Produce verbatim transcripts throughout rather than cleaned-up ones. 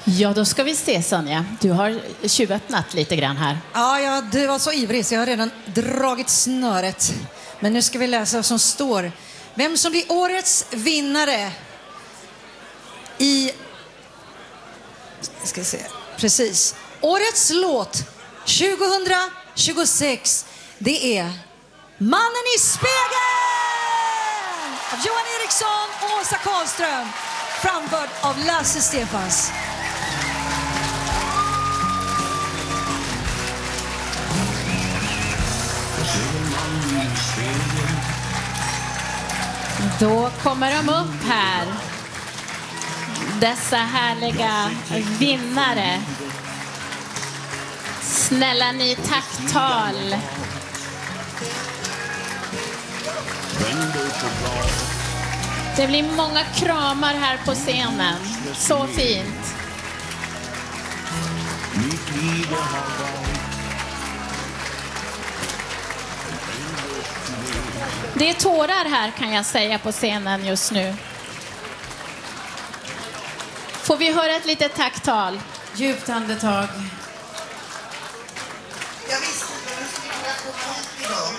Ja, då ska vi se, Sonja. Du har tjuvöppnat lite grann här. Ja, ja, du var så ivrig så jag har redan dragit snöret. Men nu ska vi läsa vad som står. Vem som blir årets vinnare i... Ska vi se. Precis. Årets låt tjugohundratjugosex, det är Mannen i spegeln av Johan Eriksson och Åsa Karlström, framförd av Lasse Stefans. Då kommer de upp här. Dessa härliga vinnare. Snälla ni, tacktal. Det blir många kramar här på scenen. Så fint. Det är tårar här, kan jag säga, på scenen just nu. Får vi höra ett litet tacktal? Djupt andetag. Jag visste inte att jag skulle kunna komma hit idag.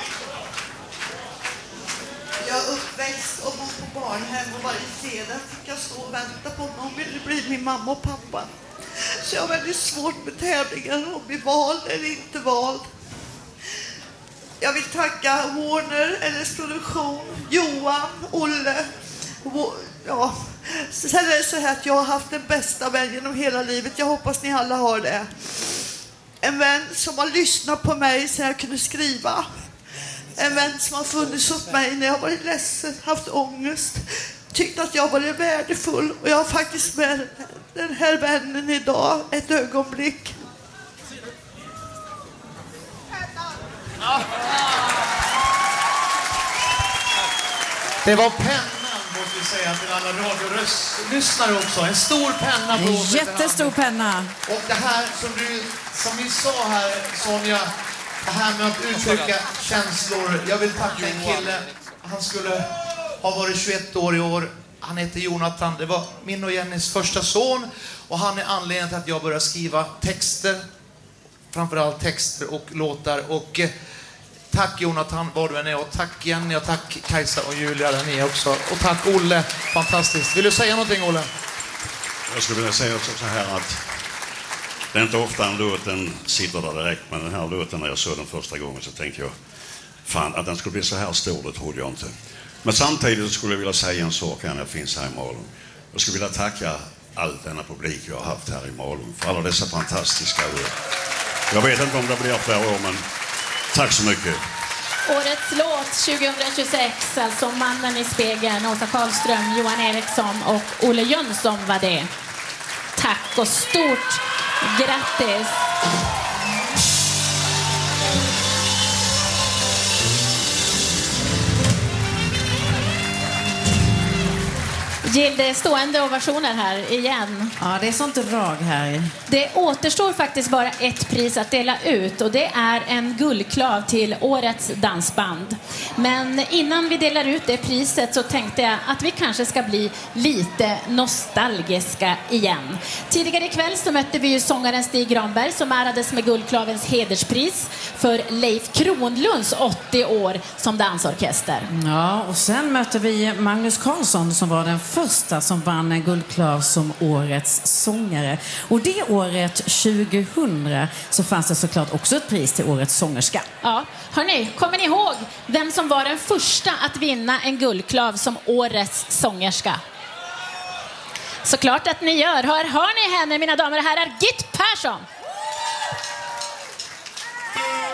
Jag är uppväxt och bor på barnhem och varje fredag fick jag stå och vänta på någon ville bli min mamma och pappa. Så jag har väldigt svårt med tävlingar och bli vald eller inte vald. Jag vill tacka Warner, L S Produktion, Johan, Olle. Ja, sen är det så här att jag har haft den bästa vän genom hela livet. Jag hoppas ni alla har det. En vän som har lyssnat på mig så jag kunde skriva. En vän som har funnits upp mig när jag har varit ledsen, haft ångest. Tyckt att jag varit värdefull. Och jag har faktiskt med den här vännen idag ett ögonblick. Det var pennan, måste vi säga till alla radioröstlyssnare också. En stor penna på En jättestor penna. Och det här som du, som vi sa här, Sonja, det här med att uttrycka känslor. Jag vill tacka en kille. Han skulle ha varit tjugoett år i år. Han heter Jonathan. Det var min och Jennys första son. Och han är anledningen till att jag började skriva texter. Framförallt texter och låtar. Och eh, tack Jonathan, var du än är. Och tack Jenny och tack Kajsa och Julia, där ni också. Och tack Olle, fantastiskt. Vill du säga någonting, Olle? Jag skulle vilja säga också så här att det är inte ofta en låten sitter där direkt, men den här låten när jag såg den första gången så tänkte jag fan, att den skulle bli så här stor, det trodde jag inte. Men samtidigt skulle jag vilja säga en sak när jag finns här i Malung. Jag skulle vilja tacka all denna publik jag har haft här i Malung för alla dessa fantastiska år. Jag vet inte om det blir fler år, men tack så mycket. Årets låt tjugohundratjugosex, alltså Mannen i spegeln, Åsa Karlström, Johan Eriksson och Olle Jönsson var det. Tack och stort grattis! Gill, det är stående ovationer här igen. Ja, det är sånt drag här. Det återstår faktiskt bara ett pris att dela ut och det är en guldklav till årets dansband. Men innan vi delar ut det priset så tänkte jag att vi kanske ska bli lite nostalgiska igen. Tidigare ikväll så mötte vi ju sångaren Stig Granberg som ärades med guldklavens hederspris för Leif Kronlunds åttio år som dansorkester. Ja, och sen mötte vi Magnus Carlsson som var den första som vann en guldklav som årets sångare. Och det året tjugohundra så fanns det såklart också ett pris till årets sångerska. Ja, hörni, kommer ni ihåg vem som var den första att vinna en guldklav som årets sångerska? Såklart att ni gör. Hör, hör ni henne, mina damer och herrar? Git Persson!